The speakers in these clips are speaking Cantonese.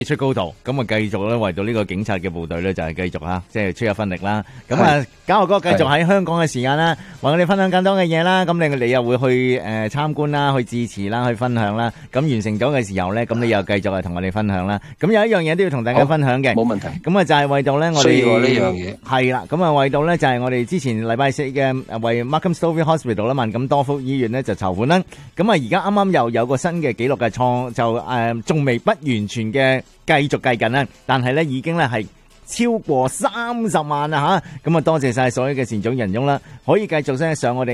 出高途，咁啊繼續咧為到呢個警察嘅部隊咧就係繼續即係出一分力啦。咁啊，嘉樂哥繼續喺香港嘅時間啦，為我哋分享更多嘅嘢啦。咁你又會去參觀啦，去致辭啦，去分享啦。咁完成咗嘅時候咧，咁你又繼續係同我哋分享啦。咁有一樣嘢都要同大家分享嘅， 冇問題。 咁啊就係為到咧我哋需要呢樣嘢係啦。咁啊為到咧就係我哋之前禮拜四嘅為 Markham Stouffville Hospital 啦，萬錦多福醫院咧就籌款啦。咁啊而家啱啱又有個新嘅紀錄嘅創，就仲未不完全嘅。繼續計緊啦，但係咧已經咧係超過30萬啦吓，咁啊多謝晒所有嘅善長仁翁啦，可以繼續咧上我哋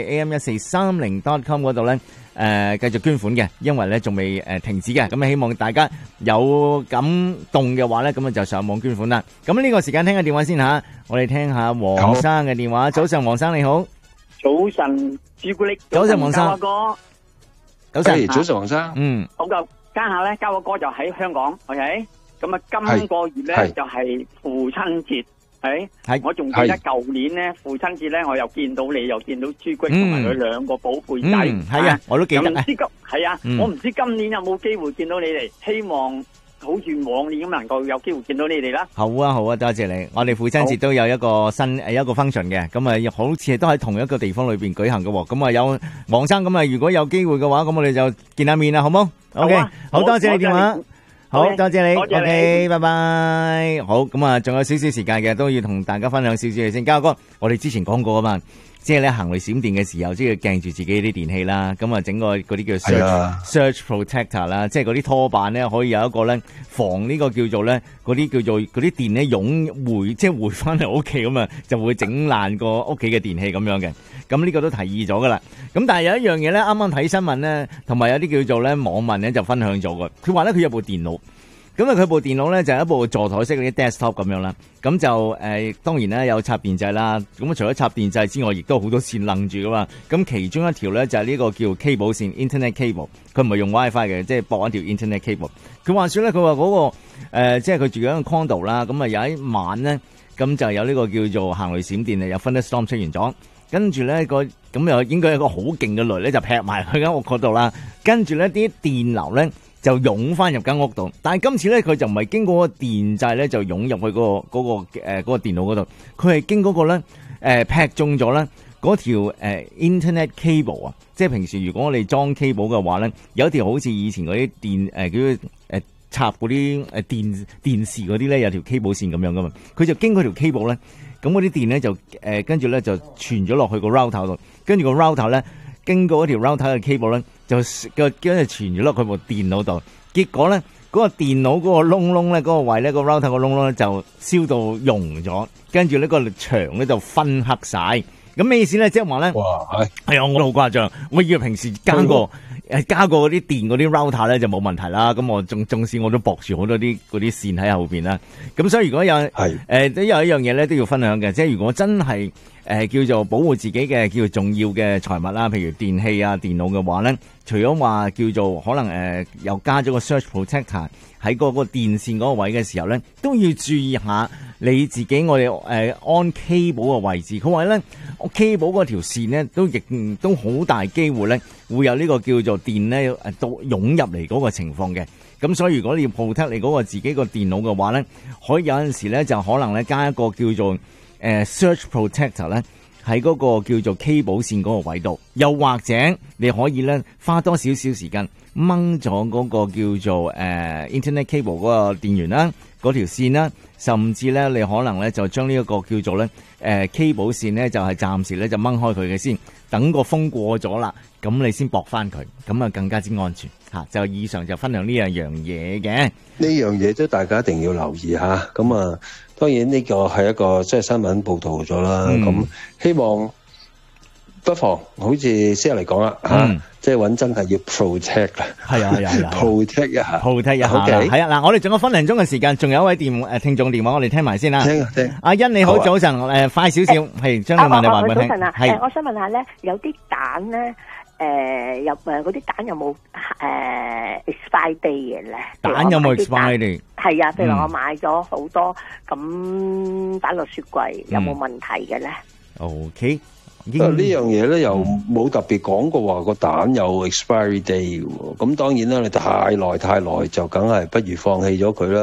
am1430.com 嗰度咧繼續捐款嘅，因為咧仲未停止嘅，咁啊希望大家有感動嘅話咧，咁啊就上網捐款啦。咁呢個時間聽下電話先吓，我哋聽下黃生嘅電話。早上黃生你好。 早晨朱古力。 早晨黃生。早晨。 早晨黃生。 好嘅，家下咧嘉樂哥就喺香港 ，OK。咁啊，今個月咧就係父親節，係我仲記得舊年咧父親節咧，我又見到你，又見到朱古力同埋佢兩個寶貝仔， 係啊，我都記得。 我唔知今年有冇機會見到你哋，希望好似往年咁能夠有機會見到你哋啦。 好啊，好啊，多謝你。我哋父親節都有一個一個 function 嘅，咁啊好似都喺同一個地方裏邊舉行嘅。咁啊有黃生，咁啊如果有機會嘅話，咁我哋就見下面啦，好冇 ？OK， 好多謝你電話。好多謝你 ，OK， 拜拜。好，咁啊，仲有少少時間嘅，都要同大家分享少少嘢先。嘉樂哥，我哋之前講過啊嘛，即係咧行雷閃電嘅時候，即係鏡住自己啲電器啦，咁啊整個嗰啲叫 surge protector 啦，即係嗰啲拖板咧可以有一個咧防呢個叫做咧嗰啲電咧即係回翻嚟屋企咁啊，就會整爛個屋企嘅電器咁樣嘅。咁呢個都提議咗噶啦。咁但係有一樣嘢咧，啱啱睇新聞咧，同埋有啲叫做咧網民咧就分享咗嘅。佢話咧佢有部電腦，咁啊佢部電腦咧就係一部座台式嗰啲 desktop 咁樣啦。咁就當然咧有插電掣啦。咁除咗插電掣之外，亦都好多線楞住噶嘛。咁其中一條咧就係呢個叫 cable 線 internet cable， 佢唔係用 WiFi 嘅，即係駁一條 internet cable。佢話說咧，佢話嗰個即係佢住緊個 condo 啦。咁啊有一晚咧，咁就有呢個叫做行雷閃電啊，有 thunderstorm 出現咗。跟住咧咁又應該有一個好勁嘅雷咧就劈埋去間屋嗰度啦，跟住咧啲電流咧就湧翻入間屋度，但係今次咧佢就唔係經過個電掣咧就湧入去嗰個電腦嗰度，佢係經嗰個咧劈中咗咧嗰條internet cable 啊，即係平時如果我哋裝 cable 嘅話咧，有一條好似以前嗰啲電插嗰啲電視嗰啲咧有條 cable 線咁樣噶嘛，佢就經嗰條 cable 咧。咁嗰啲電咧就跟住咧就傳咗落去個 router 度，跟住個 router 咧經過一條 router 嘅 cable 咧就跟住傳咗落去部電腦度，結果咧嗰個電腦嗰個窿窿咧嗰個位咧個 router 個窿窿咧就燒到溶咗，跟住呢個牆咧就昏黑晒。咁咩意思咧？即係話咧，係啊，我都好誇張，我以為平時加過嗰啲電嗰啲 router 咧就冇問題啦。咁我縱使我都駁住好多嗰啲線喺後邊啦。咁所以如果有都有一樣嘢咧都要分享嘅，即係如果真係叫做保護自己嘅叫做重要嘅財物啦，譬如電器啊、電腦嘅話咧，除咗話叫做可能又加咗個 surge protector 喺嗰個電線嗰個位嘅時候咧，都要注意下你自己我哋安 cable 嘅位置。佢話咧，cable 嗰條線咧都好大機會咧會有呢個叫做電咧到湧入嚟嗰個情況嘅。咁所以如果你要 protect 你嗰個自己個電腦嘅話咧，可以有陣時咧就可能咧加一個叫做surge protector 咧喺嗰個叫做 cable 線嗰個位度，又或者你可以咧花多少少時間掹咗嗰個叫做internet cable 嗰個電源啦，嗰條線啦，甚至咧你可能咧就將呢一個叫做咧cable 線咧就係暫時咧就掹開佢嘅先，等個風過咗啦，咁你先駁翻佢，咁啊更加之安全吓。就以上就分享呢樣嘢嘅， 呢樣嘢都大家一定要留意吓。咁啊，當然呢個係一個即係新聞報道咗啦。咁希望不妨好似先嚟講啦吓，即係揾真係要 protect 啦。係啊 protect 一下 protect 一下啦。係啊，嗱，我哋仲有分零鐘嘅時間，仲有一位聽眾電話，我哋聽埋先啦。聽。阿欣你好，早晨，快少少，係將你問你話俾我聽。 早晨啊，係，我想問下咧，有啲蛋咧。嗰啲蛋有冇expire day 嘅咧？ 蛋有冇 expire day？ 係啊，譬如我買咗好多咁擺落雪櫃，有冇問題嘅咧 ？OK， 呢樣嘢咧又冇特別講過話個蛋有 expiry day 嘅喎。咁當然啦，你太耐就梗係不如放棄咗佢啦。